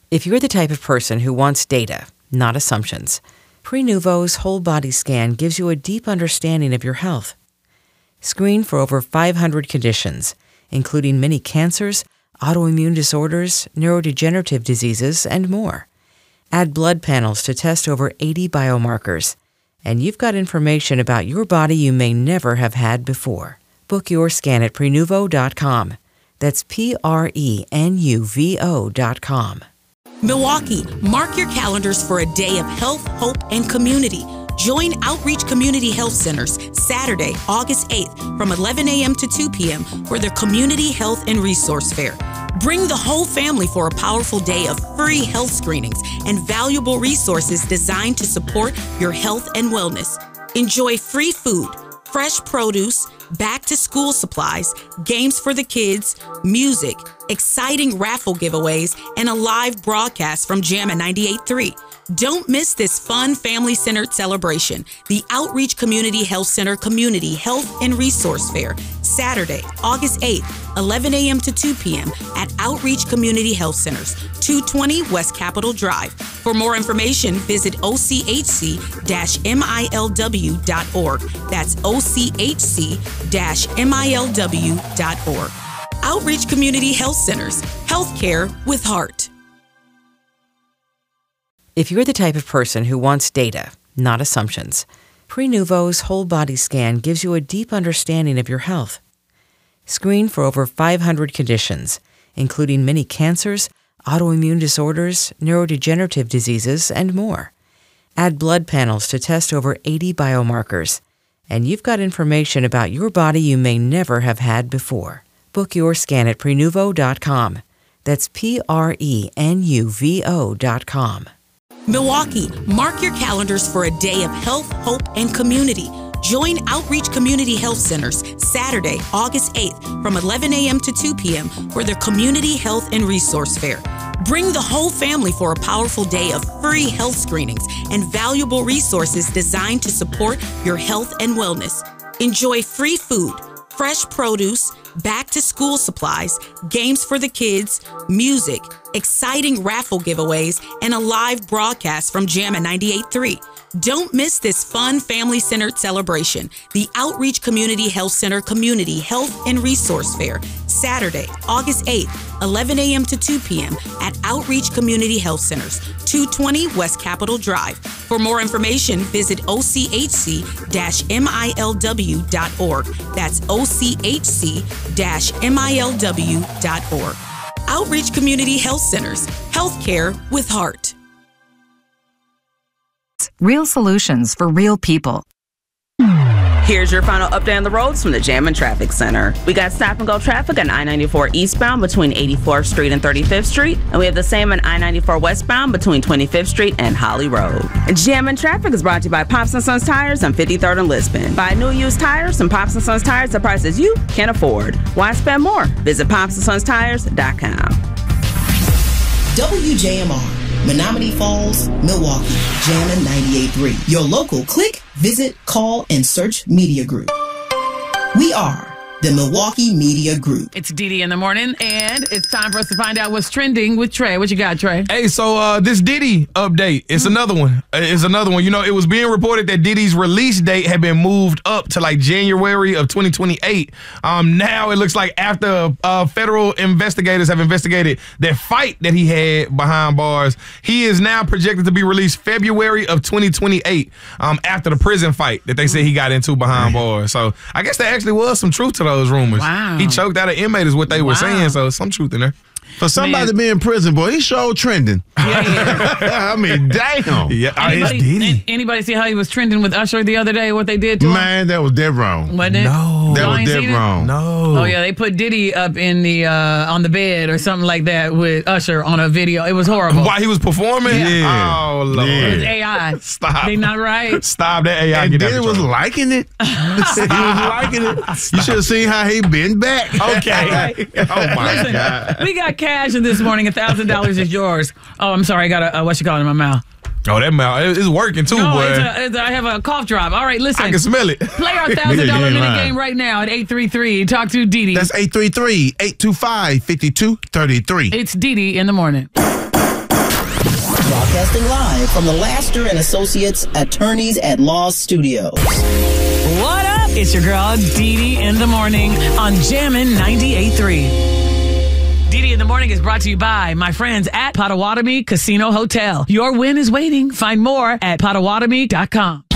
If you're the type of person who wants data, not assumptions, Prenuvo's whole body scan gives you a deep understanding of your health. Screen for over 500 conditions, including many cancers, autoimmune disorders, neurodegenerative diseases, and more. Add blood panels to test over 80 biomarkers, and you've got information about your body you may never have had before. Book your scan at Prenuvo.com. That's Prenuvo.com. Milwaukee, mark your calendars for a day of health, hope, and community. Join Outreach Community Health Centers Saturday, August 8th from 11 a.m. to 2 p.m. for their Community Health and Resource Fair. Bring the whole family for a powerful day of free health screenings and valuable resources designed to support your health and wellness. Enjoy free food, fresh produce, back-to-school supplies, games for the kids, music, exciting raffle giveaways, and a live broadcast from Jammin' 98.3. Don't miss this fun, family-centered celebration, the Outreach Community Health Center Community Health and Resource Fair, Saturday, August 8th, 11 a.m. to 2 p.m. at Outreach Community Health Centers, 220 West Capitol Drive. For more information, visit ochc-milw.org. That's ochc-milw.org. Outreach Community Health Centers, healthcare with heart. If you're the type of person who wants data, not assumptions, Prenuvo's whole body scan gives you a deep understanding of your health. Screen for over 500 conditions, including many cancers, autoimmune disorders, neurodegenerative diseases, and more. Add blood panels to test over 80 biomarkers, and you've got information about your body you may never have had before. Book your scan at Prenuvo.com. That's Prenuvo.com. Milwaukee, mark your calendars for a day of health, hope, and community. Join Outreach Community Health Centers Saturday, August 8th from 11 a.m. to 2 p.m. for their Community Health and Resource Fair. Bring the whole family for a powerful day of free health screenings and valuable resources designed to support your health and wellness. Enjoy free food, fresh produce, back-to-school supplies, games for the kids, music, exciting raffle giveaways, and a live broadcast from Jammin' 98.3. Don't miss this fun, family-centered celebration, the Outreach Community Health Center Community Health and Resource Fair, Saturday, August 8th, 11 a.m. to 2 p.m. at Outreach Community Health Centers, 220 West Capitol Drive. For more information, visit ochc-milw.org. That's ochc-milw.org. Outreach Community Health Centers, healthcare with heart. Real solutions for real people. Here's your final update on the roads from the Jammin' Traffic Center. We got stop-and-go traffic on I-94 eastbound between 84th Street and 35th Street, and we have the same on I-94 westbound between 25th Street and Holly Road. Jammin' Traffic is brought to you by Pops & Sons Tires on 53rd and Lisbon. Buy new used tires and Pops & Sons Tires at prices you can afford. Why spend more? Visit PopsandSonsTires.com. WJMR. Menominee Falls, Milwaukee, Jammin' 98.3. Your local click, visit, call, and search media group. We are the Milwaukee Media Group. It's Didi in the morning, and it's time for us to find out what's trending with Trey. What you got, Trey? Hey, so this Diddy update, it's another one. It's another one. You know, it was being reported that Diddy's release date had been moved up to like January of 2028. Now it looks like after federal investigators have investigated that fight that he had behind bars, he is now projected to be released February of 2028 after the prison fight that they say he got into behind bars. So I guess there actually was some truth to those rumors. Wow. He choked out an inmate is what they were saying, so some truth in there. For somebody to be in prison, boy, he sure trending. Yeah. I mean, damn. Yeah, it's Diddy. Anybody see how he was trending with Usher the other day, what they did to him? Man, that was dead wrong. Wasn't it? No. That was dead wrong. No. Oh, yeah, they put Diddy up in the on the bed or something like that with Usher on a video. It was horrible. While he was performing? Yeah. Oh, Lord. It was AI. Stop. They not right. Stop that AI. And Diddy was liking it. He was liking it. You should have seen how he been back. Okay. Oh, my Listen, God. we got cash in this morning. $1,000 is yours. Oh, I'm sorry. I got a, what you call it in my mouth. Oh, that mouth is working too, No, boy. I have a cough drop. All right, listen. I can smell it. Play our $1,000 Nigga, you ain't minute lying. game right now at 833. Talk to Didi. That's 833-825-5233. It's Didi in the morning. Broadcasting live from the Laster and Associates Attorneys at Law Studios. What up? It's your girl, Dee Dee in the morning on Jammin' 98.3. Dee Dee in the morning is brought to you by my friends at Potawatomi Casino Hotel. Your win is waiting. Find more at Potawatomi.com.